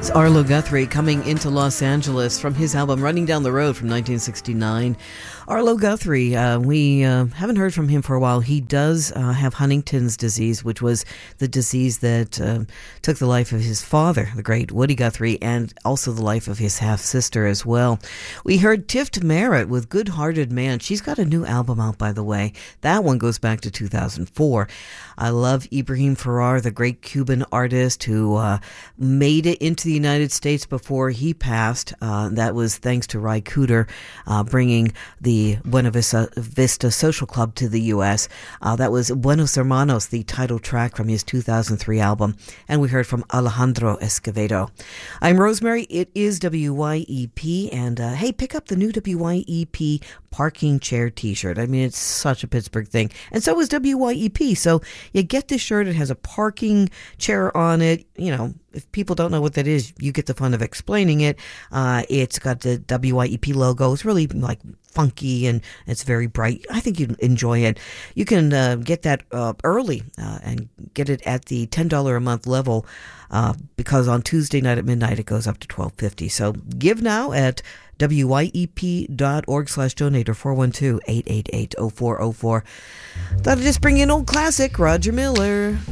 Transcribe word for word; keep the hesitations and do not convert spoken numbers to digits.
Arlo Guthrie coming into Los Angeles from his album Running Down the Road from nineteen sixty-nine. Arlo Guthrie, uh, we uh, haven't heard from him for a while. He does uh, have Huntington's disease, which was the disease that uh, took the life of his father, the great Woody Guthrie, and also the life of his half-sister as well. We heard Tift Merritt with Good Hearted Man. She's got a new album out, by the way. That one goes back to two thousand four. I love Ibrahim Ferrar, the great Cuban artist who uh, made it into the United States before he passed. Uh, that was thanks to Ry Cooder uh, bringing the Buena Vista, Vista Social Club to the U S. Uh, that was Buenos Hermanos, the title track from his two thousand three album. And we heard from Alejandro Escovedo. I'm Rosemary. It is W Y E P. And uh, hey, pick up the new W Y E P parking chair t-shirt. I mean, it's such a Pittsburgh thing. And so is W Y E P. So you get this shirt. It has a parking chair on it. You know, if people don't know what that is, you get the fun of explaining it. Uh, it's got the W Y E P logo. It's really like funky and it's very bright. I think you'd enjoy it. You can uh, get that uh, early uh, and get it at the ten dollars a month level uh, because on Tuesday night at midnight it goes up to twelve fifty. So give now at W Y E P dot org slash donate or four one two, eight eight eight, oh four oh four. Thought I'd just bring you an old classic, Roger Miller.